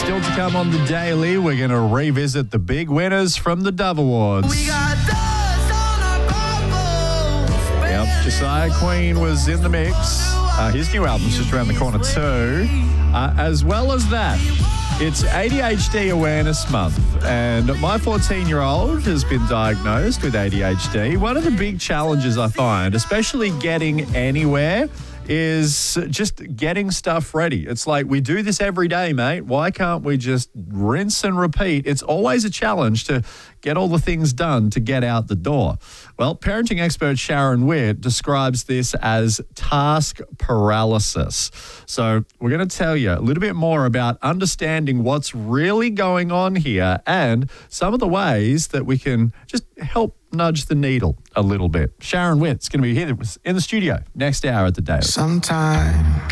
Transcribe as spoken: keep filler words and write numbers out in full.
Still to come on the Daily, we're going to revisit the big winners from the Dove Awards. We got dust on our bubbles. Yep, Josiah Queen was in the mix. Uh, his new album's just around the corner too. Uh, as well as that, it's A D H D Awareness Month, and my fourteen-year-old has been diagnosed with A D H D. One of the big challenges I find, especially getting anywhere, is just getting stuff ready. It's like, we do this every day, mate. Why can't we just rinse and repeat? It's always a challenge to get all the things done to get out the door. Well, parenting expert Sharon Witt describes this as task paralysis. So we're going to tell you a little bit more about understanding what's really going on here and some of the ways that we can just help nudge the needle a little bit. Sharon Witt's going to be here in the studio next hour at the Daily. Sometimes